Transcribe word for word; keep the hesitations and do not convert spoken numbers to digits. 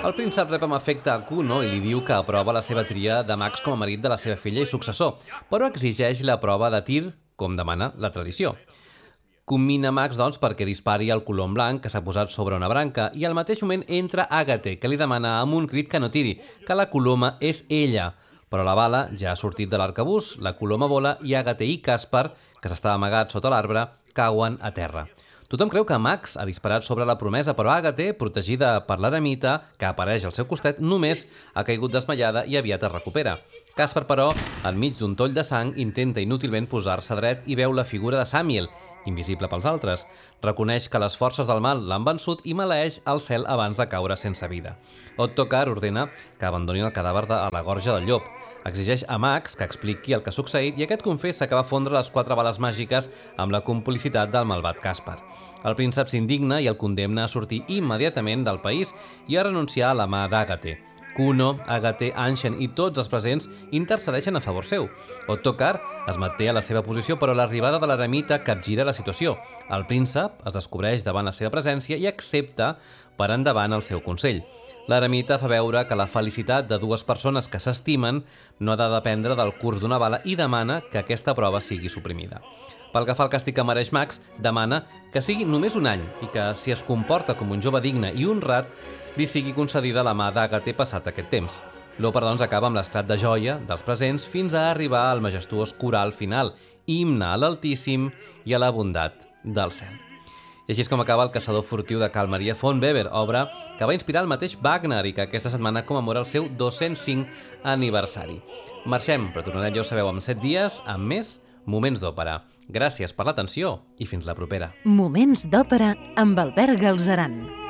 El príncep rep amb afecte a Kuno i li diu que aprova la seva tria de Max com a marit de la seva filla i successor, però exigeix la prova de tir, com demana la tradició. Commina Max, doncs, perquè dispari el colom blanc que s'ha posat sobre una branca i al mateix moment entra Àgate, que li demana amb un crit que no tiri, que la coloma és ella. Però la bala ja ha sortit de l'arcabús, la coloma vola i Àgate i Caspar, que s'estava amagat sota l'arbre, cauen a terra. Tothom creu que Max ha disparat sobre la promesa, però Àgate, protegida per l'eremita, que apareix al seu costat, només ha caigut desmaiada i aviat es recupera. Caspar, però, enmig d'un toll de sang, intenta inútilment posar-se dret i veu la figura de Samiel, invisible pels altres. Reconeix que les forces del mal l'han vençut i maleeix al cel abans de caure sense vida. Ottokar ordena que abandonin el cadàver a la gorja del llop. Exigeix a Max que expliqui el que ha succeït i aquest confessa que va fondre les quatre bales màgiques amb la complicitat del malvat Caspar. El príncep s'indigna i el condemna a sortir immediatament del país i a renunciar a la mà d'Àgate. Kuno, Àgate, Anshen i tots els presents intercedeixen a favor seu. Ottokar es manté a la seva posició, però l'arribada de l'eremita capgira la situació. El príncep es descobreix davant la seva presència i accepta per endavant el seu consell. L'eremita fa veure que la felicitat de dues persones que s'estimen no ha de dependre del curs d'una bala i demana que aquesta prova sigui suprimida. Pel que fa al càstig que mereix Max, demana que sigui només un any i que, si es comporta com un jove digne i honrat, li sigui concedida la mà d'Àgate passat aquest temps. L'òpera, doncs, acaba amb l'esclat de joia dels presents fins a arribar al majestuós coral final, himne a l'Altíssim i a la bondat del cel. I així és com acaba El caçador furtiu de Carl Maria von Weber, obra que va inspirar el mateix Wagner i que aquesta setmana commemora el seu dos-cents cinc aniversari. Marxem, però tornarem, ja ho sabeu, en set dies amb més Moments d'Òpera. Gràcies per l'atenció i fins la propera. Moments d'Òpera amb Albert Galzeran.